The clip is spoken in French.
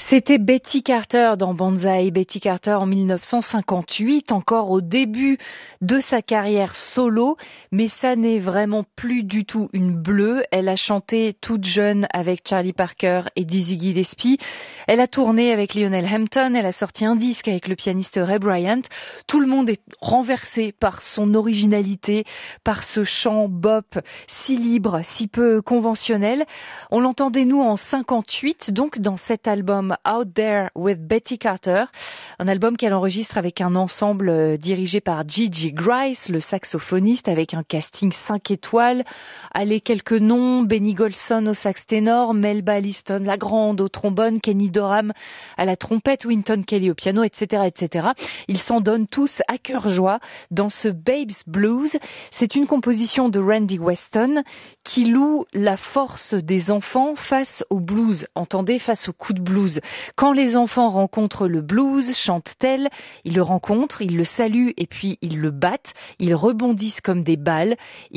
C'était Betty Carter dans Banzai. Betty Carter en 1958, encore au début de sa carrière solo, mais ça n'est vraiment plus du tout une bleue. Elle a chanté toute jeune avec Charlie Parker et Dizzy Gillespie. Elle a tourné avec Lionel Hampton. Elle a sorti un disque avec le pianiste Ray Bryant. Tout le monde est renversé par son originalité, par ce chant bop si libre, si peu conventionnel. On l'entendait nous en 58, donc dans cet album Out There with Betty Carter, un album qu'elle enregistre avec un ensemble dirigé par Gigi Grice, le saxophoniste, avec un casting 5 étoiles. Allez, quelques noms: Benny Golson au sax ténor, Melba Liston la grande au trombone, Kenny Dorham à la trompette, Wynton Kelly au piano, etc., etc. Ils s'en donnent tous à cœur joie dans ce Babes Blues. C'est une composition de Randy Weston qui loue la force des enfants face au blues. Entendez, face au coup de blues. Quand les enfants rencontrent le blues, chantent-elles, ils le rencontrent, ils le saluent et puis ils le battent, ils rebondissent comme des balles.